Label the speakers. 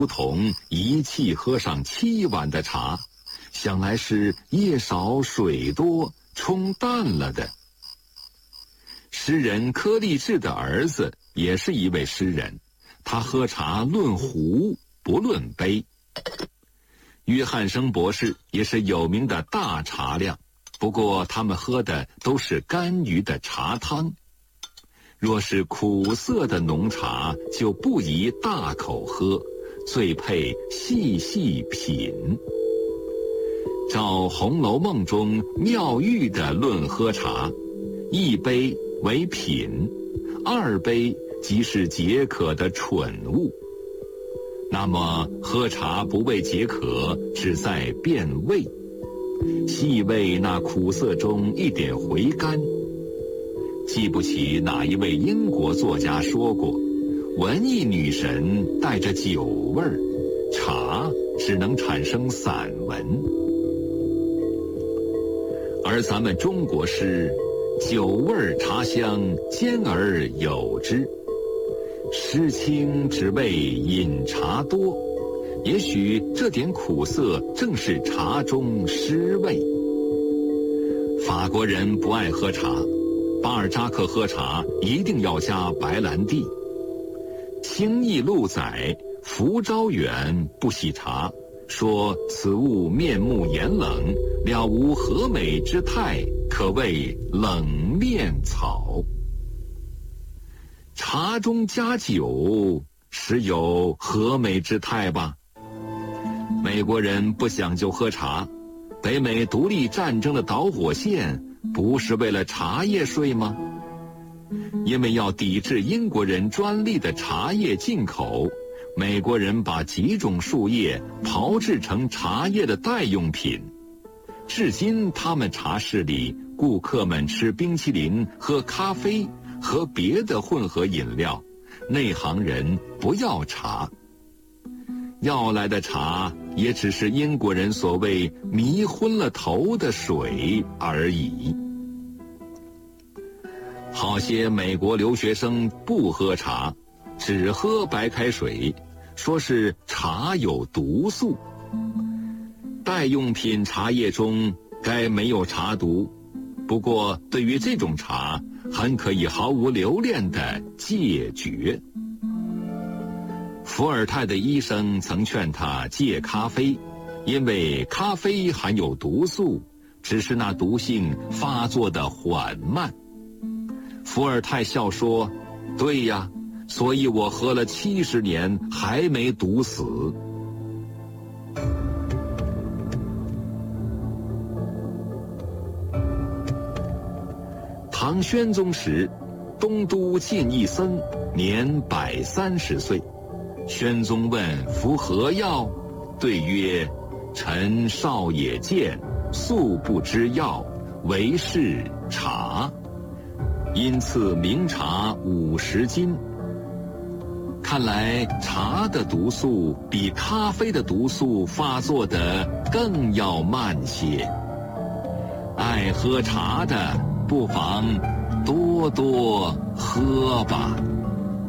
Speaker 1: 胡同一气喝上7碗的茶，想来是夜少水多，冲淡了的。诗人柯立志的儿子也是一位诗人，他喝茶论壶不论杯。约翰生博士也是有名的大茶量，不过他们喝的都是甘于的茶汤。若是苦涩的浓茶，就不宜大口喝，最配细细品。照《红楼梦》中妙玉的论喝茶，1杯为品，2杯即是解渴的蠢物。那么喝茶不为解渴，只在变味，细味那苦涩中一点回甘。记不起哪一位英国作家说过，文艺女神带着酒味儿，茶只能产生散文。而咱们中国诗，酒味茶香兼而有之，诗清只为饮茶多，也许这点苦涩正是茶中诗味。法国人不爱喝茶，巴尔扎克喝茶一定要加白兰地。清议录载福昭远不喜茶，说此物面目严冷，了无和美之态，可谓冷面草。茶中加酒，实有和美之态吧？美国人不讲究喝茶，北美独立战争的导火线不是为了茶叶税吗？因为要抵制英国人专利的茶叶进口，美国人把几种树叶炮制成茶叶的代用品。至今他们茶室里顾客们吃冰淇淋、喝咖啡和别的混合饮料，内行人不要茶，要来的茶也只是英国人所谓迷昏了头的水而已。好些美国留学生不喝茶，只喝白开水，说是茶有毒素。代用品茶叶中该没有茶毒，不过对于这种茶很可以毫无留恋地戒绝。伏尔泰的医生曾劝他戒咖啡，因为咖啡含有毒素，只是那毒性发作的缓慢。伏尔泰笑说，对呀，所以我喝了70年还没毒死。唐宣宗时，东都进一僧，年130岁。宣宗问服何药，对曰：臣少也见，素不知药，唯是茶。因赐名茶50斤。看来茶的毒素比咖啡的毒素发作的更要慢些。爱喝茶的不妨多多喝吧。